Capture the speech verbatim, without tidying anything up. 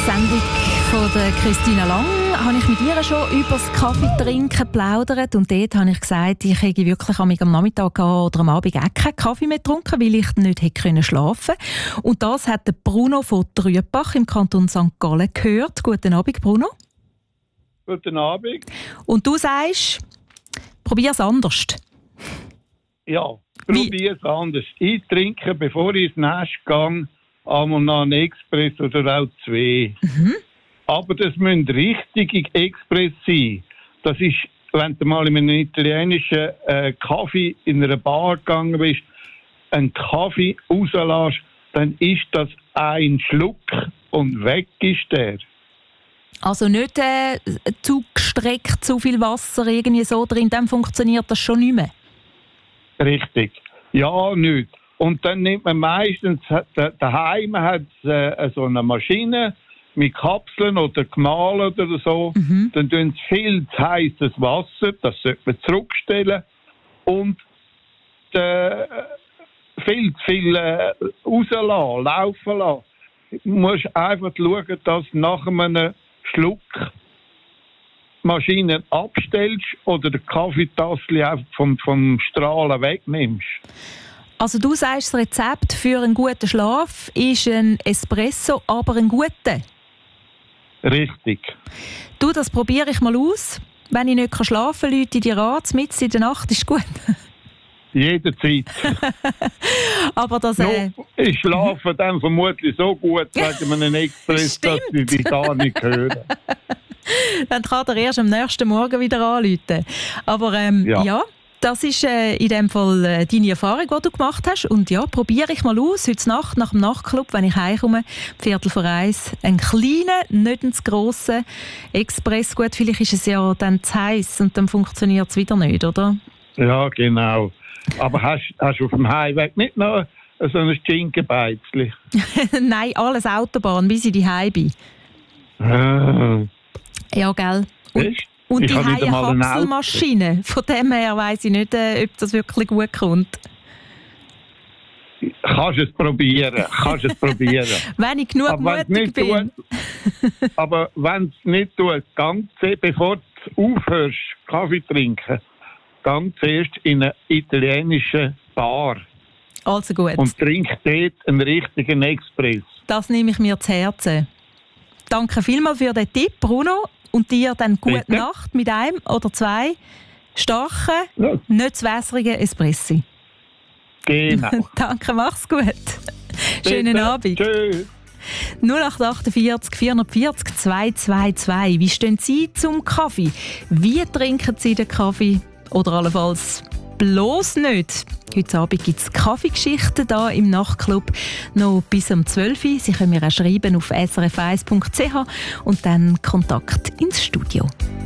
Sendung von der Christina Lang habe ich mit ihr schon über das Kaffeetrinken geplaudert und dort habe ich gesagt, ich hätte wirklich am Nachmittag oder am Abend auch keinen Kaffee mehr getrunken, weil ich nicht hätte schlafen können. Und das hat der Bruno von Trübach im Kanton Sankt Gallen gehört. Guten Abend, Bruno. Guten Abend. Und du sagst, probier es anders. Ja, probier es anders. Ich trinke, bevor ich ins Nest gehe, einmal noch einen Express oder auch zwei. Mhm. Aber das müssen richtige Express sein. Das ist, wenn du mal in einem italienischen äh, Kaffee in einer Bar gegangen bist, einen Kaffee rauslässt, dann ist das ein Schluck und weg ist der. Also nicht äh, zu gestreckt, zu viel Wasser irgendwie so drin, dann funktioniert das schon nicht mehr? Richtig. Ja, nicht. Und dann nimmt man meistens, daheim hat es äh, so eine Maschine mit Kapseln oder gemahlen oder so. Mhm. Dann tun sie viel zu heißes Wasser, das sollte man zurückstellen. Und äh, viel zu viel äh, rauslassen, laufen lassen. Du musst einfach schauen, dass nach einem Schluck Maschinen abstellst oder den Kaffeetassel einfach vom, vom Strahlen wegnimmst. Also du sagst, das Rezept für einen guten Schlaf ist ein Espresso, aber ein guter? Richtig. Du, das probiere ich mal aus. Wenn ich nicht schlafen kann, rufe ich dir an, mitten in der Nacht, ist gut. Jederzeit. Aber das... Äh... No, ich schlafe dann vermutlich so gut wegen einem Express, dass ich dich gar nicht höre. Dann kann er erst am nächsten Morgen wieder anrufen. Aber ähm, ja. ja, das ist äh, in dem Fall äh, deine Erfahrung, die du gemacht hast. Und ja, probiere ich mal aus, heute Nacht nach dem Nachtclub, wenn ich heimkomme, Viertel vor eins, einen kleinen, nicht einen zu grossen Express. Gut, vielleicht ist es ja dann zu heiß und dann funktioniert es wieder nicht, oder? Ja, genau. Aber hast, hast du auf dem Heimweg nicht noch so ein Schinkenbeizli? Nein, alles Autobahn, bis ich daheim bin. Ah. Ja, gell. Und, und die Kapselmaschine. Von dem her weiss ich nicht, äh, ob das wirklich gut kommt. Kannst es probieren. Kannst es probieren. Wenn ich genug aber mutig bin. Tut, aber wenn es nicht tut, ganz, bevor du aufhörst, Kaffee trinken, gang zuerst in eine italienische Bar. Also gut. Und trink dort einen richtigen Express. Das nehme ich mir zu Herzen. Danke vielmals für den Tipp, Bruno. Und dir dann gute Bitte? Nacht mit einem oder zwei starken, ja. nicht zu wässrigen Espressi. Genau. Danke, mach's gut. Bitte. Schönen Abend. Tschüss. null acht acht vier vier vier null zwei zwei zwei. Wie stehen Sie zum Kaffee? Wie trinken Sie den Kaffee? Oder allenfalls bloß nicht. Heute Abend gibt es Kaffeegeschichten hier im Nachtclub noch bis um zwölf Uhr. Sie können mir auch schreiben auf s r f eins punkt c h und dann Kontakt ins Studio.